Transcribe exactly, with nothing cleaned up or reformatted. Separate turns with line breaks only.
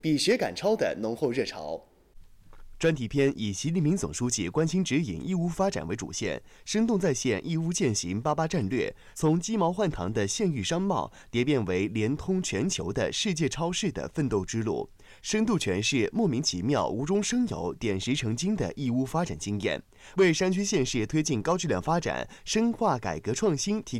比学赶超的浓厚热潮。专题片以习近平总书记关心指引义乌发展为主线，生动再现义乌践行八八战略，从鸡毛换糖的县域商贸蝶变为连通全球的世界超市的奋斗之路，深度诠释莫名其妙、无中生有、点石成金的义乌发展经验，为山区县市推进高质量发展、深化改革创新提供